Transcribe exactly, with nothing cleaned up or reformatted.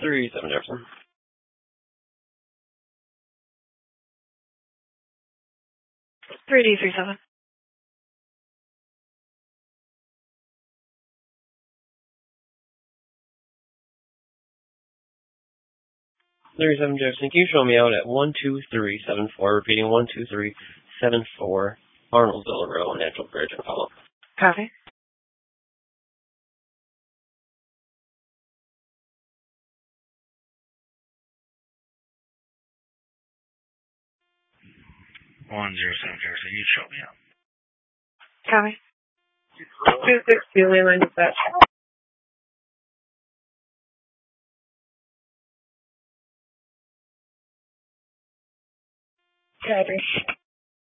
three seven Jefferson. three D three seven. three seven Jefferson. Can you show me out at one two three seven four? Repeating one two three seven four. Arnoldville Road, Natural Bridge, and follow. Copy. one zero seven Jefferson. You show me out. Copy. two six two, mainline dispatch. Copy.